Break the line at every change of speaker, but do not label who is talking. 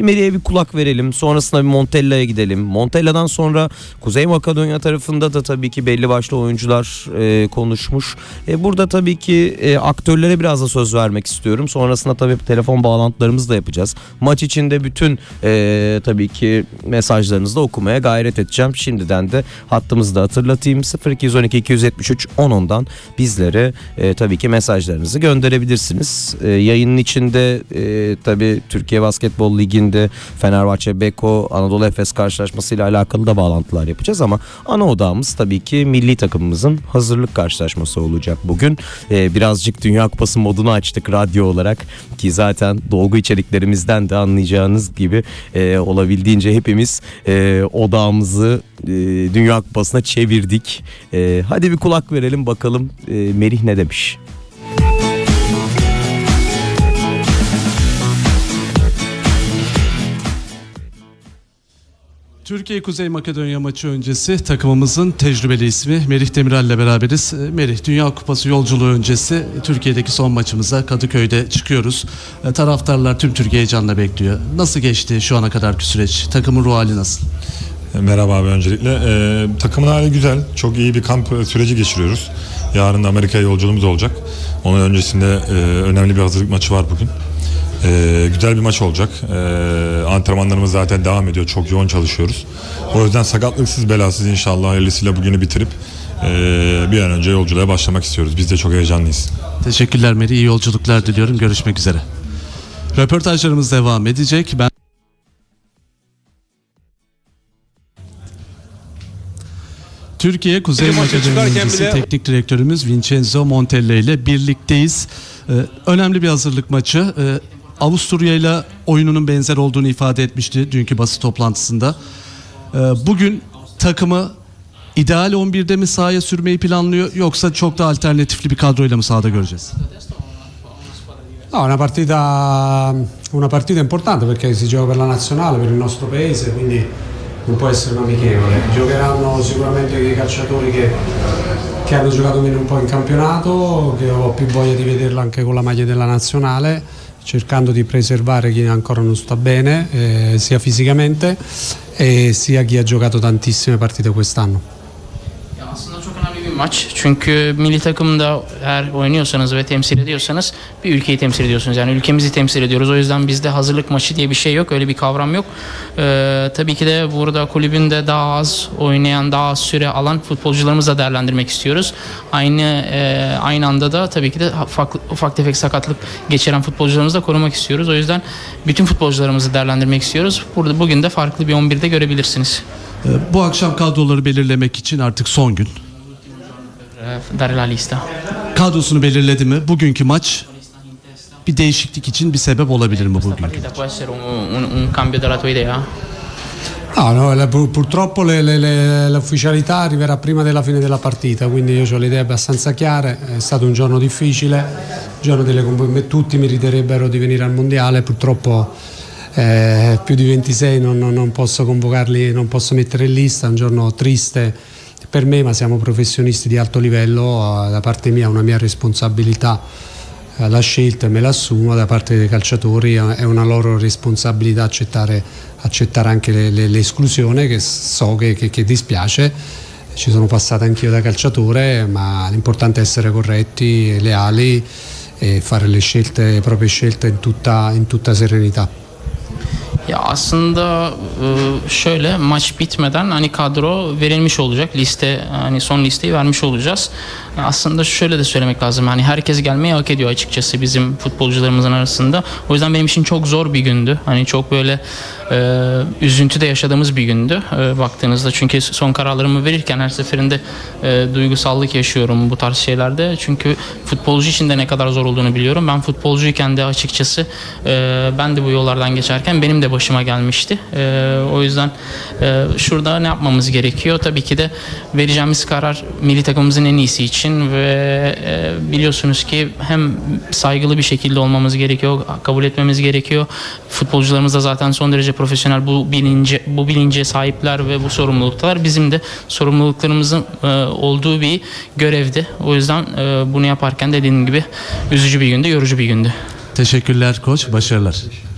Merih'e bir kulak verelim. Sonrasında bir Montella'ya gidelim. Montella'dan sonra Kuzey Makedonya tarafında da tabii ki belli başlı oyuncular konuşmuş. Burada tabii ki aktörlere biraz da söz vermek istiyorum. Sonrasında tabii telefon bağlantılarımızı da yapacağız. Maç içinde bütün tabii ki mesajlarınızı da okumaya gayret edeceğim. Şimdiden de hattımızı da hatırlatayım. 0212 273 10'dan bizlere tabii ki mesajlarınızı gönderebilirsiniz. Yayının içinde tabii Türkiye Basketbol Ligi'nde Fenerbahçe Beko Anadolu Efes karşılaşmasıyla alakalı da bağlantılar yapacağız ama ana odağımız tabii ki milli takımımızın hazırlık karşılaşması olacak bugün. Birazcık Dünya Kupası modunu açtık radyo olarak ki zaten dolgu içeriklerimizden de anlayacağınız gibi olabildiğince hepimiz odağımızı Dünya Kupası'na çevirdik. Hadi bir kulak verelim bakalım Merih ne demiş?
Türkiye-Kuzey Makedonya maçı öncesi takımımızın tecrübeli ismi Merih Demirel ile beraberiz. Merih, Dünya Kupası yolculuğu öncesi Türkiye'deki son maçımıza Kadıköy'de çıkıyoruz. Taraftarlar tüm Türkiye heyecanla bekliyor. Nasıl geçti şu ana kadarki süreç? Takımın ruh hali nasıl?
Merhaba abi öncelikle. Takımın hali güzel. Çok iyi bir kamp süreci geçiriyoruz. Yarın da Amerika'ya yolculuğumuz olacak. Onun öncesinde önemli bir hazırlık maçı var bugün. Güzel bir maç olacak. Antrenmanlarımız zaten devam ediyor. Çok yoğun çalışıyoruz. O yüzden sakatlıksız belasız inşallah hayırlısıyla bugünü bitirip bir an önce yolculuğa başlamak istiyoruz. Biz de çok heyecanlıyız.
Teşekkürler Merih. İyi yolculuklar diliyorum. Görüşmek üzere. Röportajlarımız devam edecek. Türkiye Kuzey Makedonya öncesi teknik direktörümüz Vincenzo Montella ile birlikteyiz. Önemli bir hazırlık maçı. Avusturya ile oyununun benzer olduğunu ifade etmişti dünkü basın toplantısında. Bugün takımı ideal 11'de mi sahaya sürmeyi planlıyor yoksa çok da alternatifli bir kadroyla mı sahada göreceğiz?
No, una partita importante perché si gioca per la nazionale, per il nostro paese, quindi non può essere un amichevole. Giocheranno sicuramente dei calciatori che hanno giocato meno un po' in campionato, che ho più voglia di vederlo anche con la maglia della nazionale, cercando di preservare chi ancora non sta bene, sia fisicamente sia chi ha giocato tantissime partite quest'anno.
Aslında çok önemli bir maç. Çünkü milli takımda eğer oynuyorsanız ve temsil ediyorsanız bir ülkeyi temsil ediyorsunuz. Yani ülkemizi temsil ediyoruz. O yüzden bizde hazırlık maçı diye bir şey yok. Öyle bir kavram yok. Tabii ki de burada kulübünde daha az oynayan, daha az süre alan futbolcularımızı da değerlendirmek istiyoruz. Aynı anda da tabii ki de ufak tefek sakatlık geçiren futbolcularımızı da korumak istiyoruz. O yüzden bütün futbolcularımızı değerlendirmek istiyoruz. Bugün de farklı bir 11'de görebilirsiniz.
Bu akşam kadroları belirlemek için artık son gün.
Dare la lista.
Kadrosunu belirledi mi? Bugünkü maç bir değişiklik için bir sebep olabilir mi bugünkü maç?
Può essere un cambio della tua idea?
No, purtroppo l'ufficialità arriverà prima della fine della partita, quindi io ho le idee abbastanza chiare. È stato un giorno difficile, un giorno tutti meriterebbero di venire al mondiale, purtroppo più di 26 non posso convocarli, non posso mettere in lista, è un giorno triste per me, ma siamo professionisti di alto livello, da parte mia una mia responsabilità, la scelta me l'assumo, da parte dei calciatori è una loro responsabilità accettare anche l'esclusione, che so che dispiace. Ci sono passato anch'io da calciatore, ma l'importante è essere corretti, leali e fare le proprie scelte in tutta serenità.
Ya aslında şöyle maç bitmeden hani kadro verilmiş olacak, liste hani son listeyi vermiş olacağız. Aslında şöyle de söylemek lazım, hani herkes gelmeyi hak ediyor açıkçası bizim futbolcularımızın arasında. O yüzden benim için çok zor bir gündü. Hani çok böyle üzüntü de yaşadığımız bir gündü baktığınızda. Çünkü son kararlarımı verirken her seferinde duygusallık yaşıyorum bu tarz şeylerde. Çünkü futbolcu için de ne kadar zor olduğunu biliyorum. Ben futbolcuyken de açıkçası ben de bu yollardan geçerken benim de başıma gelmişti. O yüzden şurada ne yapmamız gerekiyor? Tabii ki de vereceğimiz karar milli takımımızın en iyisi için ve biliyorsunuz ki hem saygılı bir şekilde olmamız gerekiyor, kabul etmemiz gerekiyor. Futbolcularımız da zaten son derece profesyonel, bu bilince sahipler ve bu sorumluluklar bizim de sorumluluklarımızın olduğu bir görevdi. O yüzden bunu yaparken dediğim gibi üzücü bir gündü, yorucu bir gündü.
Teşekkürler koç, başarılar.